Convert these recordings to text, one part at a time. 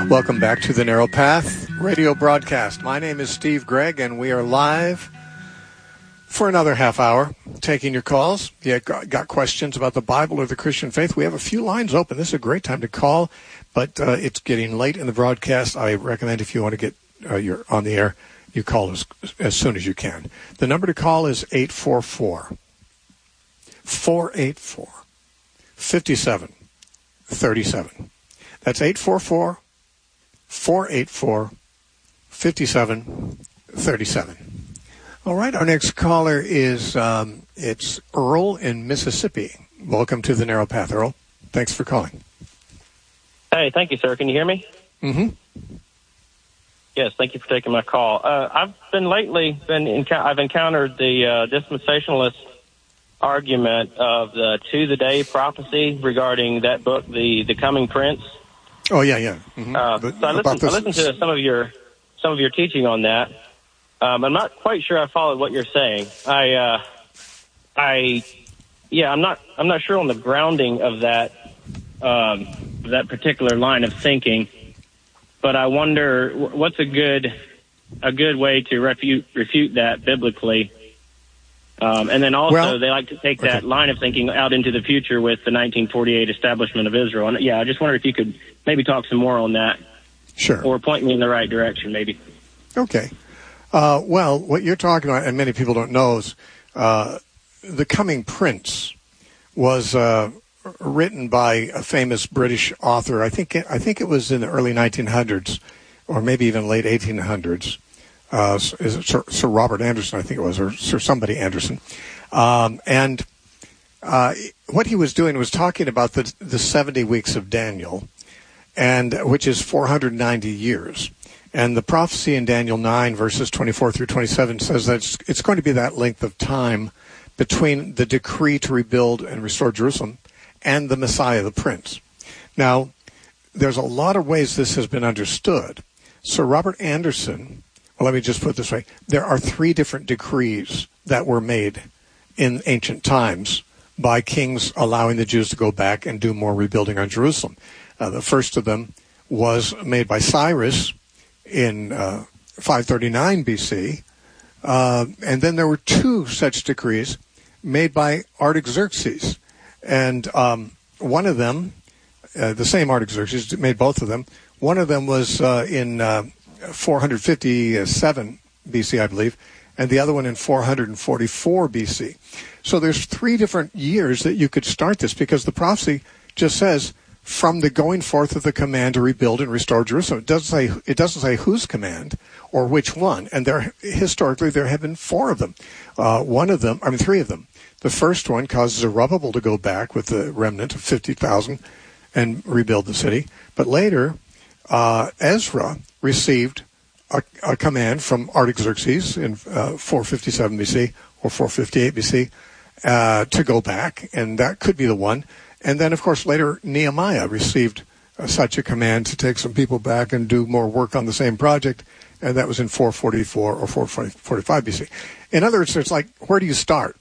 Welcome back to the Narrow Path radio broadcast. My name is Steve Gregg, and we are live for another half hour, taking your calls. If you got questions about the Bible or the Christian faith, we have a few lines open. This is a great time to call, but it's getting late in the broadcast. I recommend if you want to get you're on the air, you call us as soon as you can. The number to call is 844-484-5737. That's 844-484-5737. All right, our next caller is it's Earl in Mississippi. Welcome to the Narrow Path, Earl. Thanks for calling. Hey, thank you, sir. Can you hear me? Mm-hmm. Yes, thank you for taking my call. I've encountered the dispensationalist argument of the To the Day prophecy regarding that book, The Coming Prince. Oh yeah. Mm-hmm. So I listened to some of your teaching on that. I'm not quite sure I followed what you're saying. I'm not sure on the grounding of that particular line of thinking. But I wonder what's a good way to refute that biblically. And then also they like to take that line of thinking out into the future with the 1948 establishment of Israel. And I just wonder if you could maybe talk some more on that. Sure. Or point me in the right direction, maybe. Okay. Well, what you're talking about, and many people don't know, is The Coming Prince was written by a famous British author. I think it was in the early 1900s, or maybe even late 1800s. Is it Sir Robert Anderson? I think it was, or Sir somebody Anderson. And what he was doing was talking about the 70 weeks of Daniel, and which is 490 years. And the prophecy in Daniel 9, verses 24 through 27 says that it's going to be that length of time between the decree to rebuild and restore Jerusalem and the Messiah, the Prince. Now, there's a lot of ways this has been understood. Sir Robert Anderson, well, let me just put it this way. There are 3 different decrees that were made in ancient times by kings allowing the Jews to go back and do more rebuilding on Jerusalem. The first of them was made by Cyrus in 539 BC. And then there were 2 such decrees made by Artaxerxes. And one of them, the same Artaxerxes made both of them. One of them was in 457 BC, I believe, and the other one in 444 BC. So there's 3 different years that you could start this, because the prophecy just says, from the going forth of the command to rebuild and restore Jerusalem. It doesn't say whose command or which one. And historically there have been 4 of them. 3 of them. The first one causes Zerubbabel to go back with the remnant of 50,000 and rebuild the city. But later, Ezra received a command from Artaxerxes in 457 BC or 458 BC to go back, and that could be the one. And then, of course, later Nehemiah received such a command to take some people back and do more work on the same project, and that was in 444 or 445 BC. In other words, it's like, where do you start?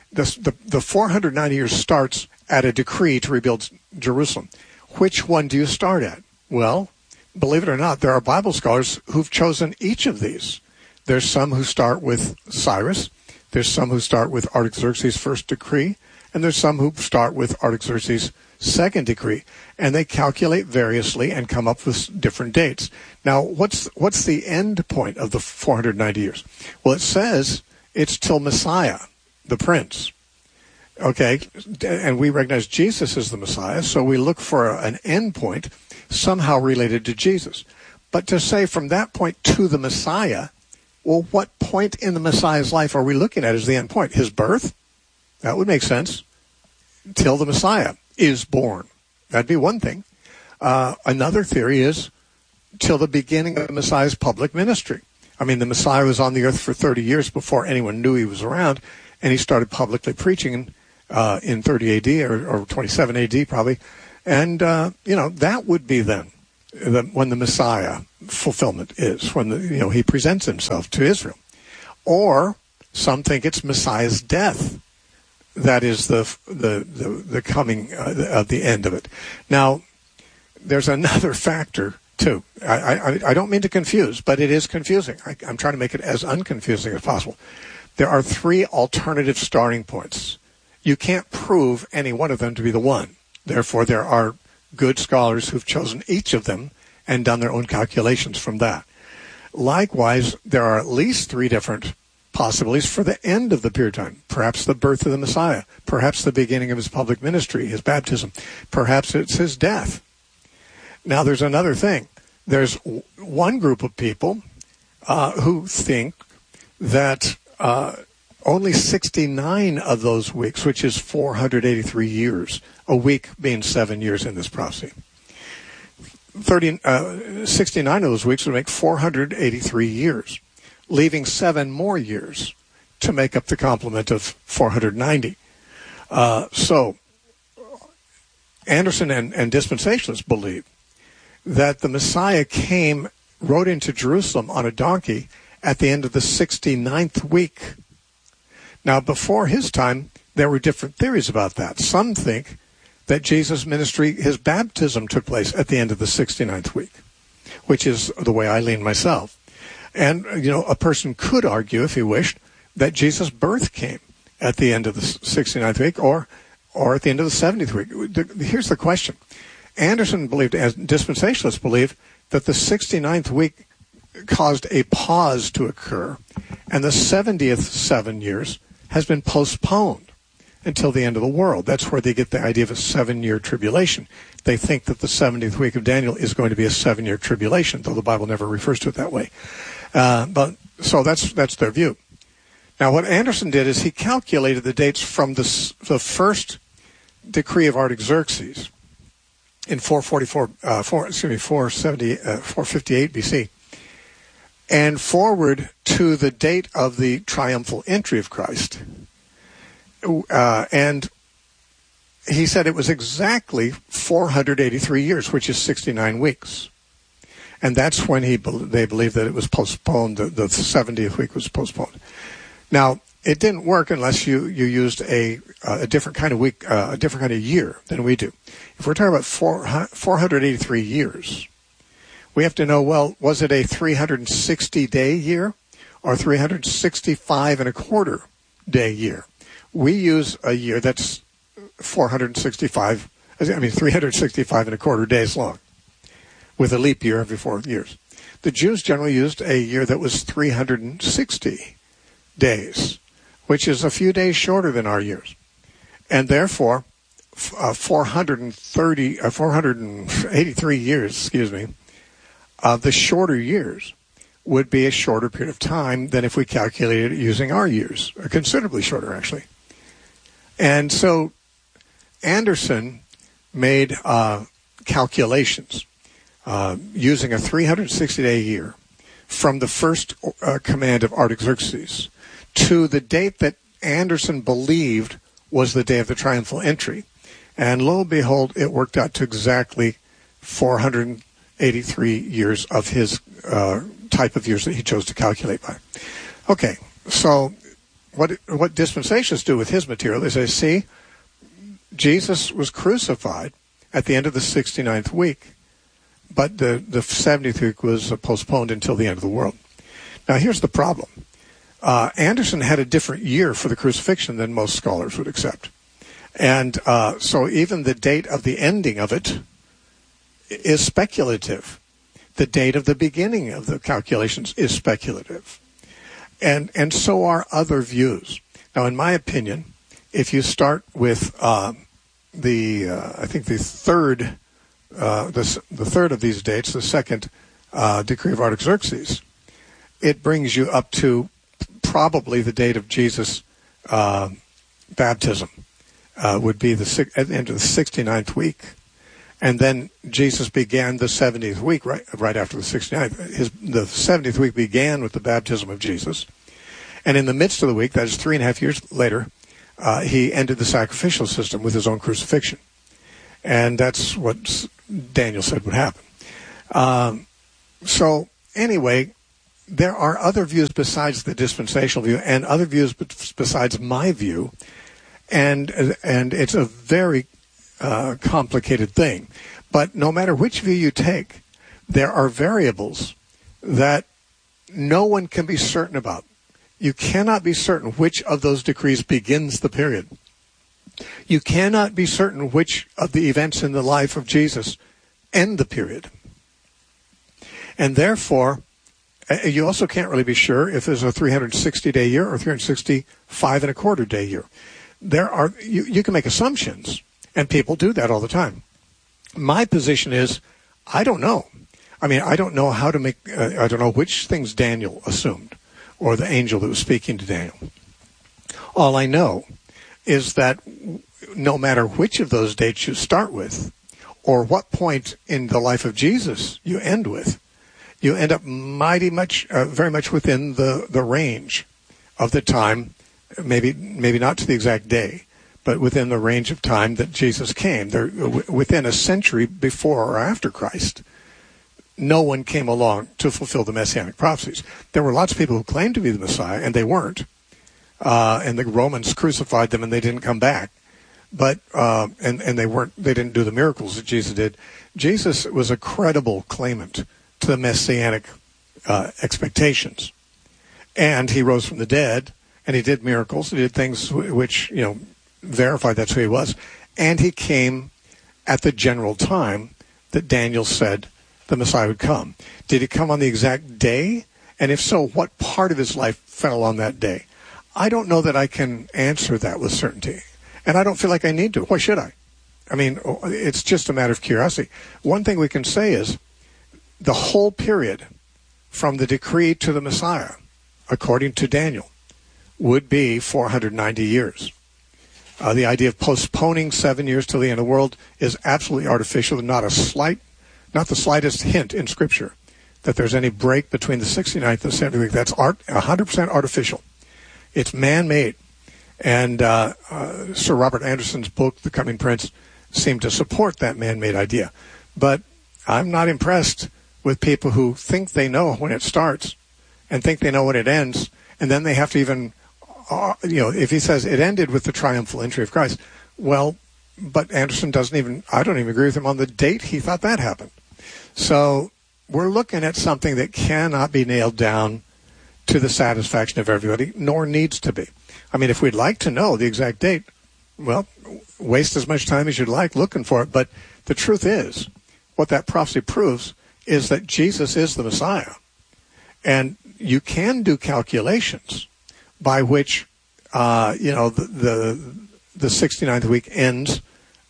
The 490 years starts at a decree to rebuild Jerusalem. Which one do you start at? Well, believe it or not, there are Bible scholars who've chosen each of these. There's some who start with Cyrus. There's some who start with Artaxerxes' first decree. And there's some who start with Artaxerxes' second decree. And they calculate variously and come up with different dates. Now, what's the end point of the 490 years? Well, it says it's till Messiah, the Prince. Okay, and we recognize Jesus as the Messiah, so we look for an end point somehow related to Jesus. But to say from that point to the Messiah, well, what point in the Messiah's life are we looking at as the end point? His birth? That would make sense. Till the Messiah is born. That'd be one thing. Another theory is till the beginning of the Messiah's public ministry. I mean, the Messiah was on the earth for 30 years before anyone knew he was around, and he started publicly preaching in 30 A.D. or 27 A.D. probably. And, that would be then when the Messiah fulfillment is, when he presents himself to Israel. Or some think it's Messiah's death. That is the coming of the end of it. Now, there's another factor too. I don't mean to confuse, but it is confusing. I'm trying to make it as unconfusing as possible. There are 3 alternative starting points. You can't prove any one of them to be the one. Therefore, there are good scholars who've chosen each of them and done their own calculations from that. Likewise, there are at least 3 different possibilities for the end of the period of time. Perhaps the birth of the Messiah. Perhaps the beginning of his public ministry, his baptism. Perhaps it's his death. Now, there's another thing. There's one group of people who think that only 69 of those weeks, which is 483 years, a week being 7 years in this prophecy, 69 of those weeks would make 483 years, leaving 7 more years to make up the complement of 490. So Anderson and dispensationalists believe that the Messiah rode into Jerusalem on a donkey at the end of the 69th week. Now, before his time, there were different theories about that. Some think that Jesus' ministry, his baptism, took place at the end of the 69th week, which is the way I lean myself. And, a person could argue, if he wished, that Jesus' birth came at the end of the 69th week or at the end of the 70th week. Here's the question. Anderson believed, as dispensationalists believe, that the 69th week caused a pause to occur, and the 70th 7 years has been postponed until the end of the world. That's where they get the idea of a 7-year tribulation. They think that the 70th week of Daniel is going to be a 7-year tribulation, though the Bible never refers to it that way. So that's their view. Now, what Anderson did is he calculated the dates from the first decree of Artaxerxes in 458 BC, and forward to the date of the triumphal entry of Christ. And he said it was exactly 483 years, which is 69 weeks. And that's when they believed that it was postponed, the 70th week was postponed. Now, it didn't work unless you used a different kind of week, a different kind of year than we do. If we're talking about 483 years, we have to know, well, was it a 360-day year or 365 and a quarter day year? We use a year that's 365 and a quarter days long, with a leap year every 4 years. The Jews generally used a year that was 360 days, which is a few days shorter than our years. And therefore, 483 years, the shorter years would be a shorter period of time than if we calculated it using our years, considerably shorter, actually. And so Anderson made calculations using a 360-day year from the first command of Artaxerxes to the date that Anderson believed was the day of the triumphal entry. And lo and behold, it worked out to exactly 483 years of his type of years that he chose to calculate by. Okay, so what dispensationalists do with his material is they see Jesus was crucified at the end of the 69th week, but the 70th week was postponed until the end of the world. Now, here's the problem. Anderson had a different year for the crucifixion than most scholars would accept. And so even the date of the ending of it is speculative. The date of the beginning of the calculations is speculative. And so are other views. Now, in my opinion, if you start with I think the third of these dates, the second decree of Artaxerxes, it brings you up to probably the date of Jesus' baptism would be at the end of the 69th week. And then Jesus began the 70th week right after the 69th. The 70th week began with the baptism of Jesus. And in the midst of the week, that is 3.5 years later, he ended the sacrificial system with his own crucifixion. And that's what Daniel said would happen. So anyway, there are other views besides the dispensational view and other views besides my view. And it's a very complicated thing. But no matter which view you take, there are variables that no one can be certain about. You cannot be certain which of those decrees begins the period. You cannot be certain which of the events in the life of Jesus end the period. And therefore, you also can't really be sure if there's a 360-day year or 365 and a quarter day year. You can make assumptions, and people do that all the time. My position is, I don't know. I mean, I don't know how to make, I don't know which things Daniel assumed, or the angel that was speaking to Daniel. All I know is that no matter which of those dates you start with, or what point in the life of Jesus you end with, you end up very much within the range of the time, maybe not to the exact day, but within the range of time that Jesus came. They're within a century before or after Christ. No one came along to fulfill the Messianic prophecies. There were lots of people who claimed to be the Messiah, and they weren't. And the Romans crucified them, and they didn't come back. But and they didn't do the miracles that Jesus did. Jesus was a credible claimant to the Messianic expectations, and he rose from the dead, and he did miracles. He did things which verified that's who he was, and he came at the general time that Daniel said the Messiah would come. Did he come on the exact day? And if so, what part of his life fell on that day? I don't know that I can answer that with certainty. And I don't feel like I need to. Why should I? I mean, it's just a matter of curiosity. One thing we can say is the whole period from the decree to the Messiah, according to Daniel, would be 490 years. The idea of postponing 7 years till the end of the world is absolutely artificial. Not the slightest hint in Scripture that there's any break between the 69th and the 70th week. That's 100% artificial. It's man-made. And Sir Robert Anderson's book, The Coming Prince, seemed to support that man-made idea. But I'm not impressed with people who think they know when it starts and think they know when it ends, and then they have to even, if he says it ended with the triumphal entry of Christ, well, but Anderson I don't even agree with him on the date he thought that happened. So we're looking at something that cannot be nailed down to the satisfaction of everybody, nor needs to be. I mean, if we'd like to know the exact date, well, waste as much time as you'd like looking for it. But the truth is, what that prophecy proves is that Jesus is the Messiah. And you can do calculations by which, the 69th week ends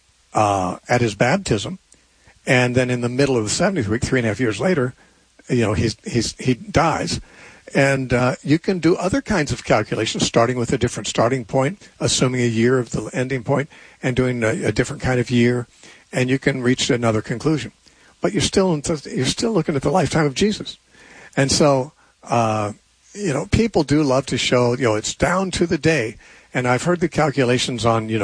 at his baptism. And then in the middle of the 70th week, 3.5 years later, he dies. And you can do other kinds of calculations, starting with a different starting point, assuming a year of the ending point, and doing a different kind of year, and you can reach another conclusion. But you're still looking at the lifetime of Jesus. And so, people do love to show, it's down to the day. And I've heard the calculations on May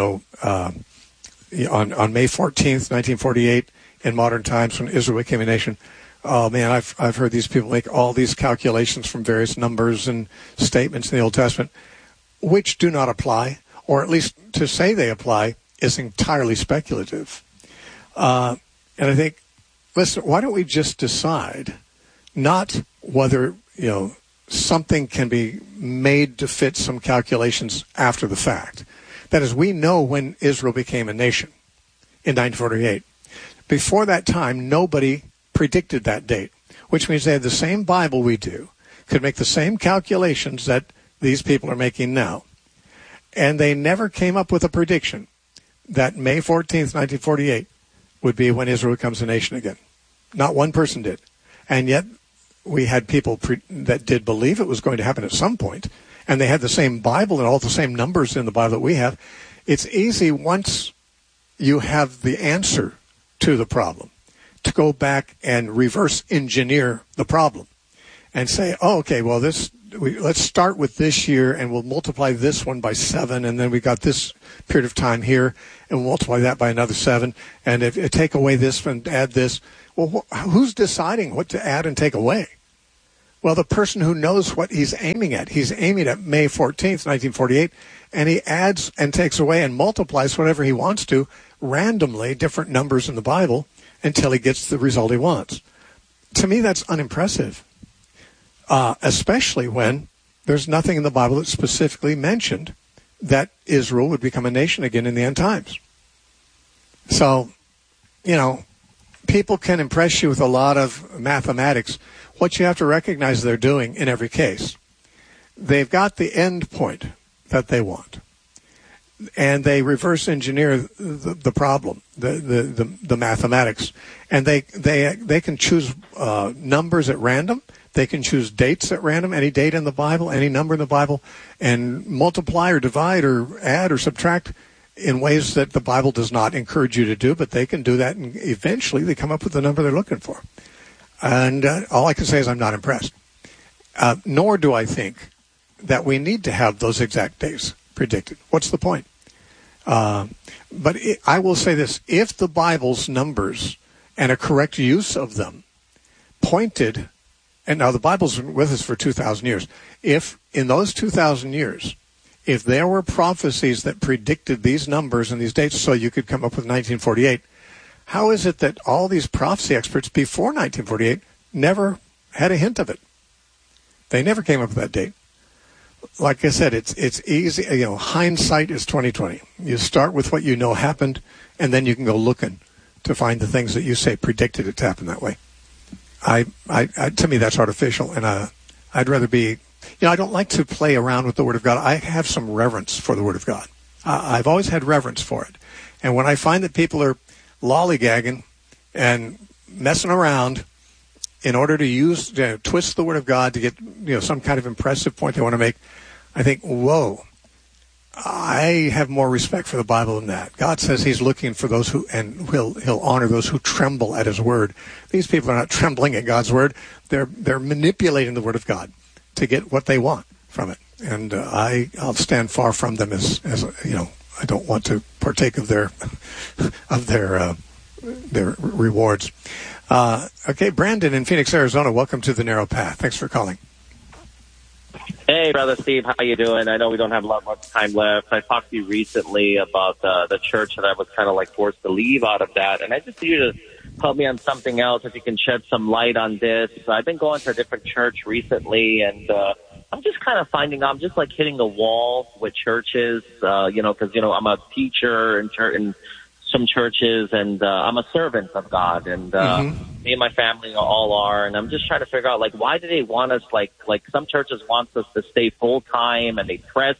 14th, 1948, in modern times when Israel became a nation. Oh man, I've heard these people make all these calculations from various numbers and statements in the Old Testament, which do not apply, or at least to say they apply is entirely speculative. And I think, listen, why don't we just decide not whether something can be made to fit some calculations after the fact. That is, we know when Israel became a nation in 1948. Before that time, nobody predicted that date, which means they had the same Bible we do, could make the same calculations that these people are making now. And they never came up with a prediction that May 14th, 1948 would be when Israel becomes a nation again. Not one person did. And yet we had people that did believe it was going to happen at some point, and they had the same Bible and all the same numbers in the Bible that we have. It's easy once you have the answer to the problem to go back and reverse engineer the problem and say, let's start with this year and we'll multiply this one by 7, and then we got this period of time here and we'll multiply that by another 7, and if take away this and add this. Well, who's deciding what to add and take away? Well, the person who knows what he's aiming at. He's aiming at May 14th, 1948, and he adds and takes away and multiplies whatever he wants to, randomly, different numbers in the Bible, until he gets the result he wants. to me, that's unimpressive, especially when there's nothing in the Bible that specifically mentioned that Israel would become a nation again in the end times. So, people can impress you with a lot of mathematics. What you have to recognize they're doing in every case, they've got the end point that they want, and they reverse engineer the problem, the mathematics, and they can choose numbers at random. They can choose dates at random, any date in the Bible, any number in the Bible, and multiply or divide or add or subtract in ways that the Bible does not encourage you to do, but they can do that, and eventually they come up with the number they're looking for. And all I can say is I'm not impressed. Nor do I think that we need to have those exact days predicted. What's the point? But I will say this. If the Bible's numbers and a correct use of them pointed, and now the Bible's been with us for 2,000 years, if in those 2,000 years, if there were prophecies that predicted these numbers and these dates so you could come up with 1948, how is it that all these prophecy experts before 1948 never had a hint of it? They never came up with that date. Like I said, it's easy. Hindsight is 20/20. You start with what you know happened, and then you can go looking to find the things that you say predicted it to happen that way. To me, that's artificial, and I'd rather be. I don't like to play around with the Word of God. I have some reverence for the Word of God. I've always had reverence for it, and when I find that people are lollygagging and messing around in order to twist the Word of God to get some kind of impressive point they want to make, I think, whoa, I have more respect for the Bible than that. God says He's looking for those and He'll honor those who tremble at His Word. These people are not trembling at God's Word; they're manipulating the Word of God to get what they want from it. And I'll stand far from them as I don't want to partake of their rewards. Okay, Brandon in Phoenix, Arizona, welcome to The Narrow Path. Thanks for calling. Hey, Brother Steve, how you doing? I know we don't have a lot much time left. I talked to you recently about the church that I was kind of like forced to leave out of that, and I just need you to help me on something else if you can shed some light on this. I've been going to a different church recently, and I'm just kind of finding I'm just like hitting the wall with churches, because, I'm a teacher in some churches, and I'm a servant of God, and me and my family all are, and I'm just trying to figure out, like, why do they want us, like some churches want us to stay full-time, and they press,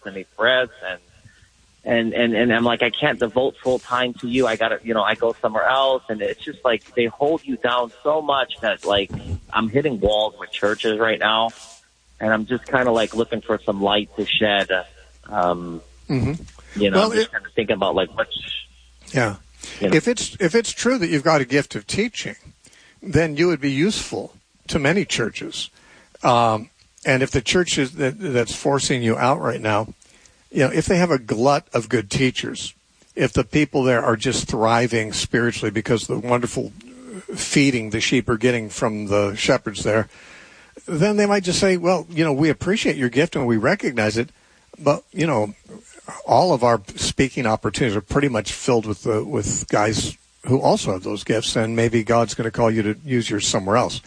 and I'm like, I can't devote full time to you. I gotta, I go somewhere else, and it's just like they hold you down so much that like I'm hitting walls with churches right now, and I'm just kind of like looking for some light to shed. I'm just kind of thinking about like what's. Yeah, if it's true that you've got a gift of teaching, then you would be useful to many churches, and if the church that's forcing you out right now. If they have a glut of good teachers, if the people there are just thriving spiritually because of the wonderful feeding the sheep are getting from the shepherds there, then they might just say, well, we appreciate your gift and we recognize it, but, all of our speaking opportunities are pretty much filled with guys who also have those gifts, and maybe God's going to call you to use yours somewhere else.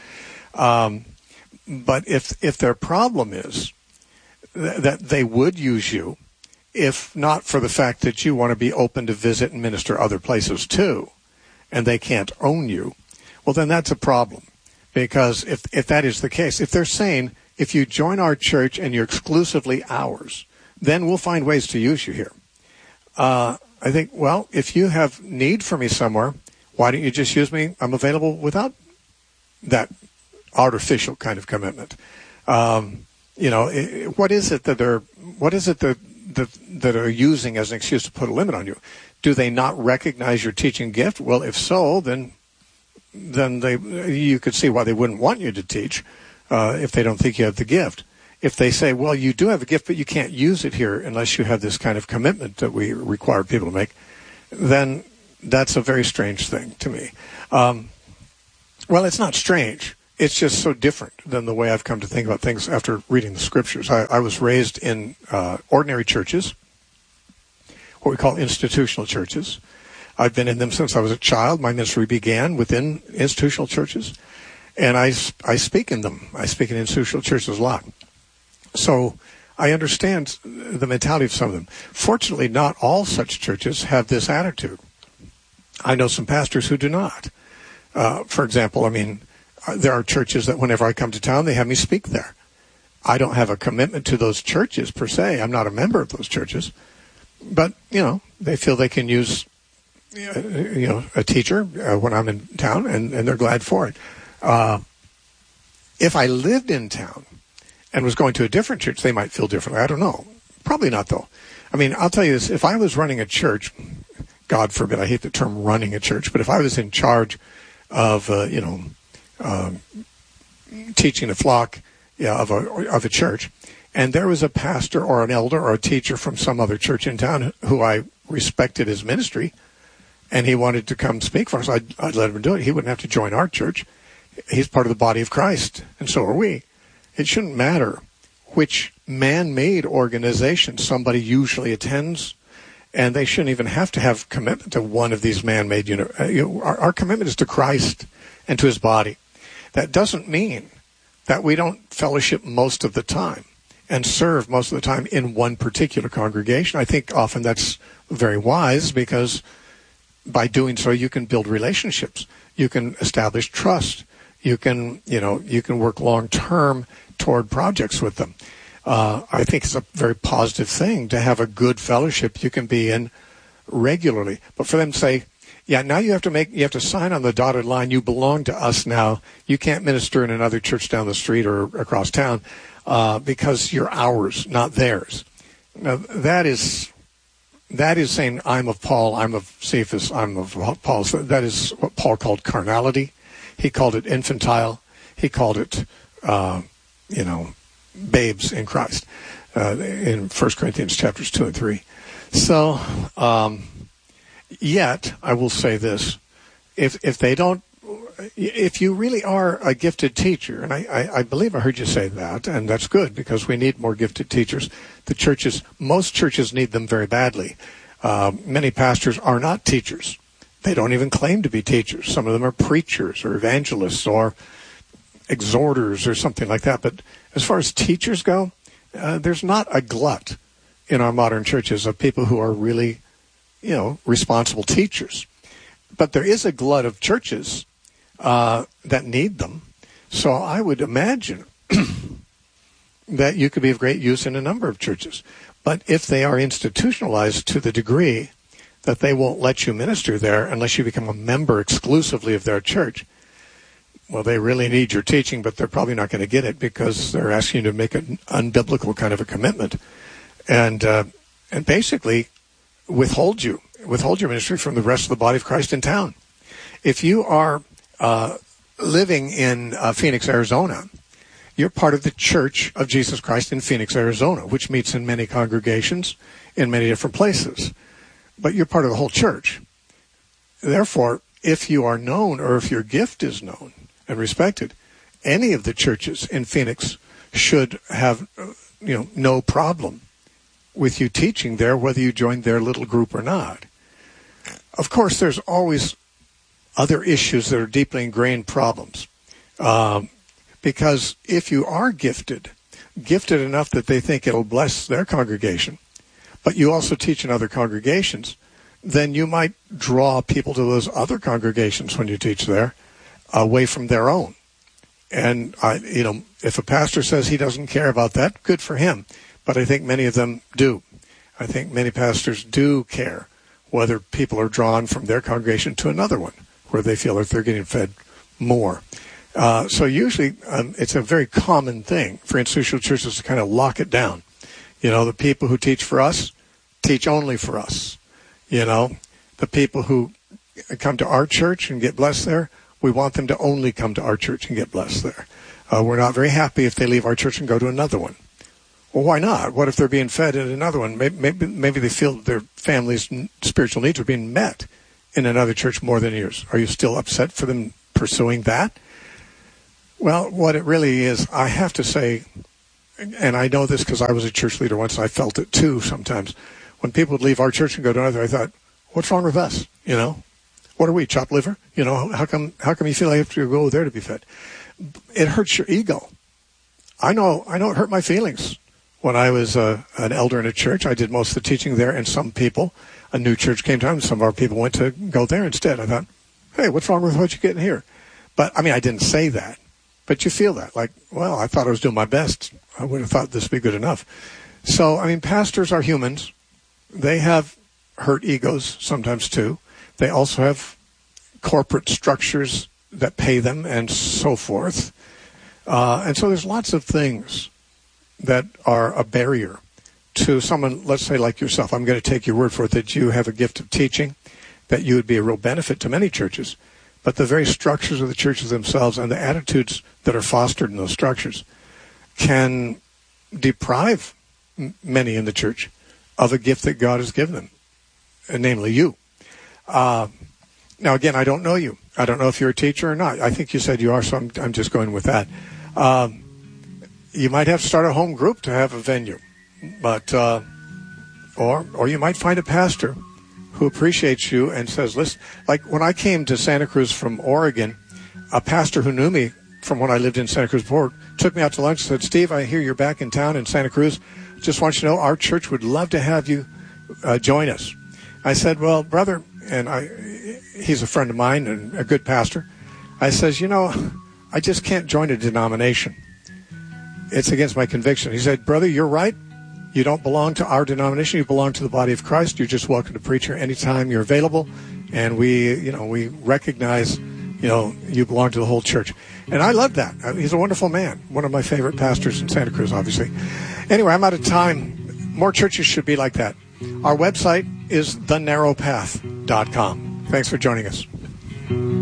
But if their problem is that they would use you, if not for the fact that you want to be open to visit and minister other places too, and they can't own you, well, then that's a problem. Because if that is the case, if they're saying, if you join our church and you're exclusively ours, then we'll find ways to use you here. I think, well, if you have need for me somewhere, why don't you just use me? I'm available without that artificial kind of commitment. What is it that are using as an excuse to put a limit on you? Do they not recognize your teaching gift? Well, if so, then you could see why they wouldn't want you to teach if they don't think you have the gift. If they say, well, you do have a gift, but you can't use it here unless you have this kind of commitment that we require people to make, then that's a very strange thing to me. Well, it's not strange. It's just so different than the way I've come to think about things after reading the scriptures. I was raised in ordinary churches, what we call institutional churches. I've been in them since I was a child. My ministry began within institutional churches. And I speak in them. I speak in institutional churches a lot. So I understand the mentality of some of them. Fortunately, not all such churches have this attitude. I know some pastors who do not. For example, I mean, there are churches that whenever I come to town, they have me speak there. I don't have a commitment to those churches per se. I'm not a member of those churches. But, they feel they can use, a teacher when I'm in town, and they're glad for it. If I lived in town and was going to a different church, they might feel differently. I don't know. Probably not, though. I mean, I'll tell you this. If I was running a church, God forbid, I hate the term running a church, but if I was in charge of, teaching a flock of a church, and there was a pastor or an elder or a teacher from some other church in town who I respected his ministry, and he wanted to come speak for us, I'd let him do it. He wouldn't have to join our church. He's part of the body of Christ, and so are we. It shouldn't matter which man-made organization somebody usually attends, and they shouldn't even have to have commitment to one of these man-made. Our commitment is to Christ and to his body. That doesn't mean that we don't fellowship most of the time and serve most of the time in one particular congregation. I think often that's very wise, because by doing so you can build relationships. You can establish trust. You can work long-term toward projects with them. I think it's a very positive thing to have a good fellowship you can be in regularly. But for them to say, yeah, now you have to sign on the dotted line. You belong to us now. You can't minister in another church down the street or across town because you're ours, not theirs. Now that is saying, I'm of Paul, I'm of Cephas, I'm of Paul. So that is what Paul called carnality. He called it infantile. He called it, babes in Christ in 1 Corinthians chapters 2 and 3. So, yet, I will say this. If you really are a gifted teacher, and I believe I heard you say that, and that's good, because we need more gifted teachers. Most churches need them very badly. Many pastors are not teachers. They don't even claim to be teachers. Some of them are preachers or evangelists or exhorters or something like that. But as far as teachers go, there's not a glut in our modern churches of people who are really, responsible teachers. But there is a glut of churches that need them. So I would imagine that you could be of great use in a number of churches. But if they are institutionalized to the degree that they won't let you minister there unless you become a member exclusively of their church, well, they really need your teaching, but they're probably not going to get it because they're asking you to make an unbiblical kind of a commitment, and basically withhold your ministry from the rest of the body of Christ in town. If you are living in Phoenix, Arizona, you're part of the Church of Jesus Christ in Phoenix, Arizona, which meets in many congregations in many different places. But you're part of the whole church. Therefore, if you are known, or if your gift is known and respected, any of the churches in Phoenix should have, no problem with you teaching there, whether you join their little group or not. Of course, there's always other issues that are deeply ingrained problems. Because if you are gifted enough that they think it'll bless their congregation, but you also teach in other congregations, then you might draw people to those other congregations when you teach there, away from their own. And if a pastor says he doesn't care about that, good for him. But I think many of them do. I think many pastors do care whether people are drawn from their congregation to another one, where they feel that they're getting fed more. So usually it's a very common thing for institutional churches to kind of lock it down. The people who teach for us teach only for us. The people who come to our church and get blessed there, we want them to only come to our church and get blessed there. We're not very happy if they leave our church and go to another one. Well, why not? What if they're being fed in another one? Maybe they feel their family's spiritual needs are being met in another church more than yours. Are you still upset for them pursuing that? Well, what it really is, I have to say, and I know this because I was a church leader once, and I felt it too sometimes. When people would leave our church and go to another, I thought, what's wrong with us? What are we, chopped liver? How come you feel like you have to go there to be fed? It hurts your ego. I know it hurt my feelings when I was an elder in a church. I did most of the teaching there, and a new church came to, and some of our people went to go there instead. I thought, hey, what's wrong with what you're getting here? But, I didn't say that. But you feel that, like, well, I thought I was doing my best. I would have thought this would be good enough. So, pastors are humans. They have hurt egos sometimes too. They also have corporate structures that pay them and so forth. And so there's lots of things that are a barrier to someone, let's say like yourself. I'm going to take your word for it that you have a gift of teaching, that you would be a real benefit to many churches. But the very structures of the churches themselves and the attitudes that are fostered in those structures can deprive many in the church of a gift that God has given them, and namely you. Now, again, I don't know you. I don't know if you're a teacher or not. I think you said you are, so I'm just going with that. You might have to start a home group to have a venue, but or you might find a pastor who appreciates you and says, listen, like when I came to Santa Cruz from Oregon, a pastor who knew me from when I lived in Santa Cruz before took me out to lunch and said, Steve, I hear you're back in town in Santa Cruz. Just want you to know our church would love to have you join us. I said, well, brother, and he's a friend of mine and a good pastor. I says, I just can't join a denomination. It's against my conviction. He said, brother, you're right. You don't belong to our denomination. You belong to the body of Christ. You're just welcome to preach here anytime you're available. And we recognize, you belong to the whole church. And I love that. He's a wonderful man. One of my favorite pastors in Santa Cruz, obviously. Anyway, I'm out of time. More churches should be like that. Our website is thenarrowpath.com. Thanks for joining us.